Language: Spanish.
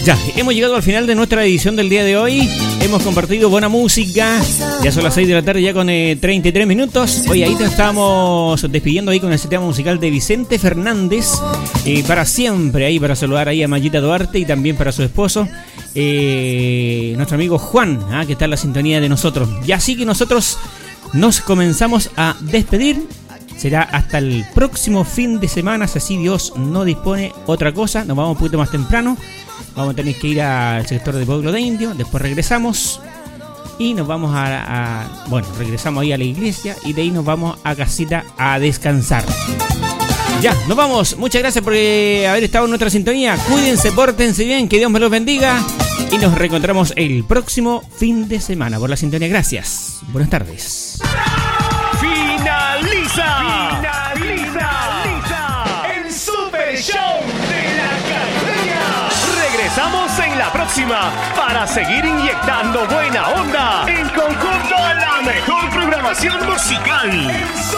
Ya, hemos llegado al final de nuestra edición del día de hoy. Hemos compartido buena música. Ya son las 6 de la tarde, ya con 33 minutos. Hoy ahí te estamos despidiendo ahí con ese tema musical de Vicente Fernández. Para siempre, ahí para saludar ahí a Mayita Duarte y también para su esposo, nuestro amigo Juan, que está en la sintonía de nosotros. Y así que nosotros nos comenzamos a despedir. Será hasta el próximo fin de semana, si así Dios no dispone otra cosa. Nos vamos un poquito más temprano. Vamos a tener que ir al sector de Pueblo de Indio. Después regresamos y nos vamos bueno, regresamos ahí a la iglesia y de ahí nos vamos a casita a descansar. Ya, nos vamos. Muchas gracias por haber estado en nuestra sintonía. Cuídense, pórtense bien, que Dios me los bendiga. Y nos reencontramos el próximo fin de semana por la sintonía. Gracias. Buenas tardes. Finaliza el Super Show de la Carreña. Regresamos en la próxima para seguir inyectando buena onda en conjunto a la mejor programación musical.